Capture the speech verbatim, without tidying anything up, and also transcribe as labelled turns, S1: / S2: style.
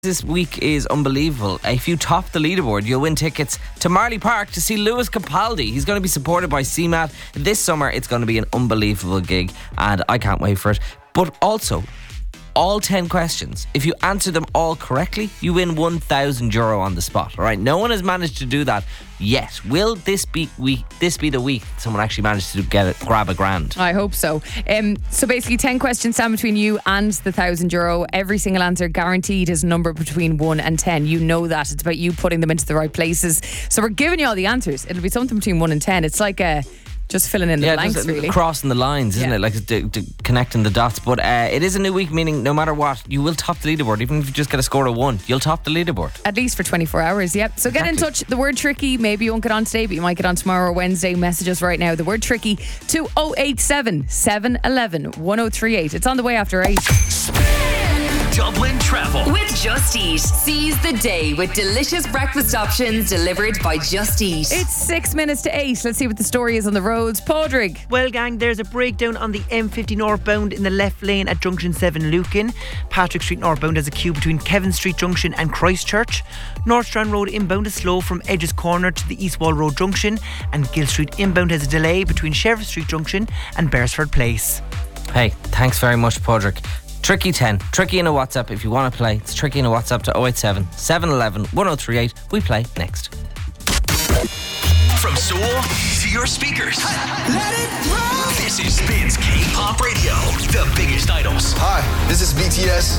S1: This week is unbelievable. If you top the leaderboard, you'll win tickets to Marley Park to see Lewis Capaldi. He's going to be supported by C MAT. This summer, it's going to be an unbelievable gig, and I can't wait for it. But also, all ten questions, if you answer them all correctly, you win one thousand euro on the spot. All right, no one has managed to do that yet. Will this be week? This be the week someone actually managed to get it, grab a grand?
S2: I hope so. Um, so basically, ten questions stand between you and the thousand euro. Every single answer guaranteed is a number between one and ten. You know that. It's about you putting them into the right places. So we're giving you all the answers. It'll be something between one and ten. It's like a just filling in the
S1: yeah,
S2: blanks,
S1: just
S2: really.
S1: Crossing the lines, isn't
S2: Yeah.
S1: it? Like d- d- connecting the dots. But uh, it is a new week, meaning no matter what, you will top the leaderboard. Even if you just get a score of one, you'll top the leaderboard.
S2: At least for twenty-four hours, yep. So get in
S1: Exactly.
S2: touch. The word tricky, maybe you won't get on today, but you might get on tomorrow or Wednesday. Message us right now. The word tricky to oh eight seven, seven one one, one oh three eight. It's on the way after eight.
S3: Dublin Travel
S4: with Just Eat. Seize the day with delicious breakfast options delivered by Just Eat.
S2: It's six minutes to eight. Let's see what the story is on the roads. Padraig.
S5: Well, gang, there's a breakdown on the M fifty northbound in the left lane at Junction seven Lucan. Patrick Street northbound has a queue between Kevin Street Junction and Christchurch. North Strand Road inbound is slow from Edges Corner to the East Wall Road Junction, and Gill Street inbound has a delay between Sheriff Street Junction and Beresford Place.
S1: Hey, thanks very much, Padraig. Tricky ten. Tricky in a WhatsApp if you want to play. It's Tricky in a WhatsApp to oh eight seven, seven one one, one oh three eight. We play next.
S3: from Seoul to your speakers. Let it roll. This is Spins K-Pop Radio, the biggest idols.
S6: Hi, this is B T S.